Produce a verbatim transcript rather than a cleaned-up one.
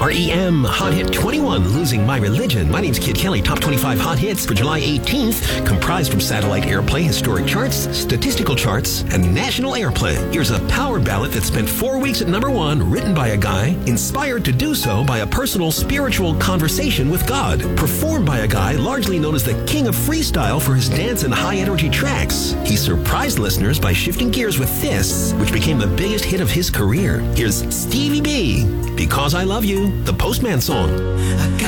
R E M Hot Hit twenty-one, Losing My Religion. My name's Kid Kelly. Top twenty-five Hot Hits for July eighteenth, comprised from satellite airplay, historic charts, statistical charts, and national airplay. Here's a power ballad that spent four weeks at number one, written by a guy, inspired to do so by a personal spiritual conversation with God, performed by a guy largely known as the king of freestyle for his dance and high-energy tracks. He surprised listeners by shifting gears with this, which became the biggest hit of his career. Here's Stevie B, Because I Love You, the Postman song.